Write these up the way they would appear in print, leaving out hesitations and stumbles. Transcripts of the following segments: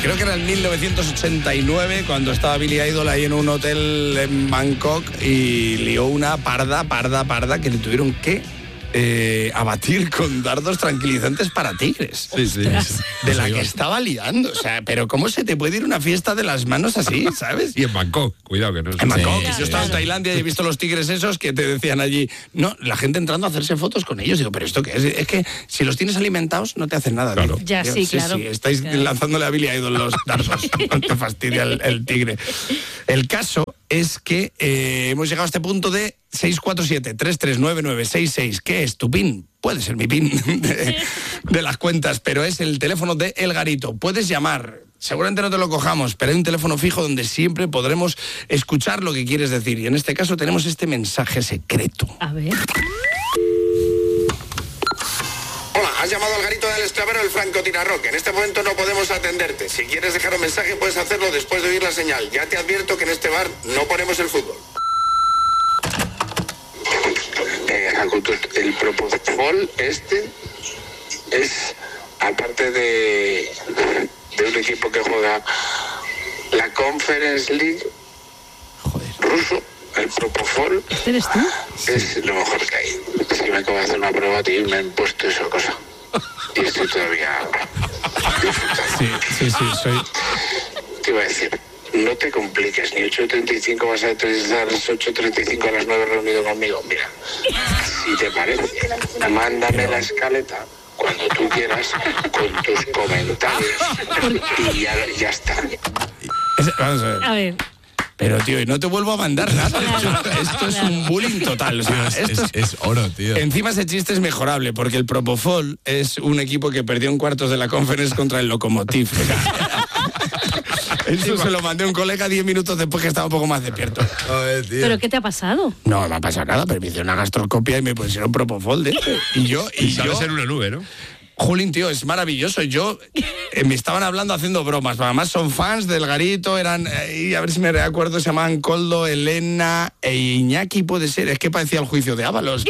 creo que era en 1989, cuando estaba Billy Idol ahí en un hotel en Bangkok y lió una parda que le tuvieron que abatir con dardos tranquilizantes para tigres. Sí. De la que estaba liando. O sea, pero ¿cómo se te puede ir una fiesta de las manos así, sabes? Y en Bangkok, cuidado que no es... En Bangkok, Sí, yo estaba en Tailandia y he visto los tigres esos que te decían allí, no, la gente entrando a hacerse fotos con ellos. Digo, ¿pero esto qué es? Es que si los tienes alimentados no te hacen nada. Claro. Digo, Ya, sí, claro. Sí, estáis lanzándole a Billy Idol los dardos. No te fastidia el tigre. El caso es que hemos llegado a este punto de 647-339966. ¿Qué es tu PIN? Puede ser mi PIN de las cuentas, pero es el teléfono de El Garito. Puedes llamar, seguramente no te lo cojamos, pero hay un teléfono fijo donde siempre podremos escuchar lo que quieres decir. Y en este caso tenemos este mensaje secreto. A ver. Hola, has llamado al Garito del Esclavero del Francotirador. En este momento no podemos atenderte. Si quieres dejar un mensaje puedes hacerlo después de oír la señal. Ya te advierto que en este bar no ponemos el fútbol. El Propofol este es, aparte de un equipo que juega la Conference League ruso, el Propofol ¿Eres tú? es lo mejor que hay. Es que me acabo de hacer una prueba y me han puesto esa cosa. Y estoy todavía disfrutando. Sí, soy... Te iba a decir, no te compliques, ni 8:35 vas a utilizar las 8:35 a las 9 reunido conmigo. Mira, si te parece, mándame la escaleta cuando tú quieras con tus comentarios y ya está. Vamos a ver. A ver. Pero, tío, y no te vuelvo a mandar nada. Esto es un bullying total. O sea, Es oro, tío. Encima ese chiste es mejorable, porque el Propofol es un equipo que perdió en cuartos de la Conference contra el Lokomotiv. O sea, eso se lo mandé a un colega 10 minutos después que estaba un poco más despierto. Joder, tío. ¿Pero qué te ha pasado? No me ha pasado nada, pero me hicieron una gastroscopia y me pusieron Propofol de este. Y Sabes yo en una nube, ¿no? Julín, tío, es maravilloso. Yo me estaban hablando haciendo bromas. Además son fans del Garito, eran, y a ver si me recuerdo, se llamaban Coldo, Elena e Iñaki, puede ser. Es que parecía el juicio de Ábalos.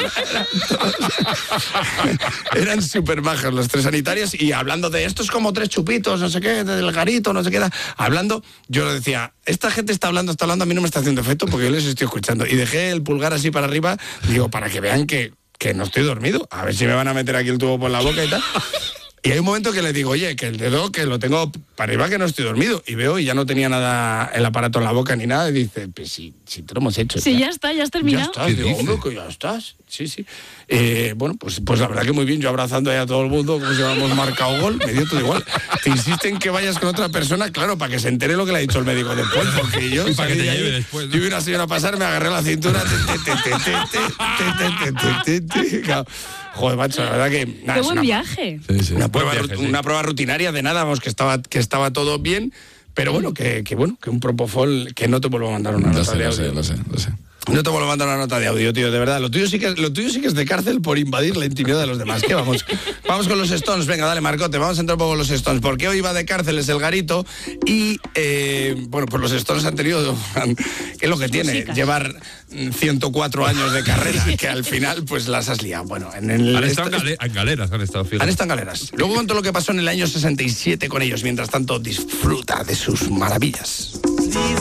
Eran súper majos los tres sanitarios y hablando de esto es como tres chupitos, no sé qué, del Garito, no sé qué. Hablando, yo lo decía, esta gente está hablando, a mí no me está haciendo efecto porque yo les estoy escuchando. Y dejé el pulgar así para arriba, digo, para que vean que no estoy dormido, a ver si me van a meter aquí el tubo por la boca y tal. Y hay un momento que le digo, oye, que el dedo que lo tengo para arriba, que no estoy dormido. Y veo y ya no tenía nada el aparato en la boca ni nada. Y dice, pues si te lo hemos hecho. Sí, ya está, ya has terminado. Ya estás, digo, hombre, que ya estás. Sí. Bueno, pues la verdad que muy bien, yo abrazando ahí a todo el mundo, como si hubiéramos marcado gol, me dio todo igual. Te insisten que vayas con otra persona, claro, para que se entere lo que le ha dicho el médico después, porque yo Y para que te salí de ahí, lleve después, ¿no? yo vi una señora pasar, me agarré la cintura, claro. Joder, macho, la verdad que... Qué buen viaje. Sí. Una Buen viaje, sí. prueba rutinaria de nada, vamos, que estaba todo bien, pero bueno, que un Propofol, que no te vuelvo a mandar una nota de audio. Lo sé. No te vuelvo a mandar una nota de audio, tío, de verdad. Lo tuyo sí que es de cárcel por invadir la intimidad de los demás. ¿Qué vamos? Vamos con los Stones. Venga, dale, Marcote, vamos a entrar un poco con los Stones, porque hoy va de cárceles el Garito y, pues los Stones han tenido, ¿qué es lo que tiene? Músicas. Llevar 104 años de carrera, que al final, pues las has liado. Bueno, en el... Han estado en galeras, han estado fijos. Han estado en galeras. Luego cuento lo que pasó en el año 67 con ellos. Mientras tanto, disfruta de sus maravillas. Please